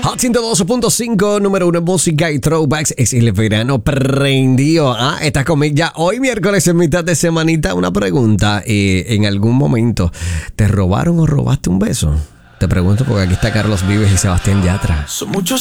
Hot 102.5, número 1 en música y throwbacks. Es el verano prendido. Estás conmigo ya hoy miércoles en mitad de semanita. Una pregunta. ¿En algún momento te robaron o robaste un beso? Te pregunto porque aquí está Carlos Vives y Sebastián Yatra. Son muchos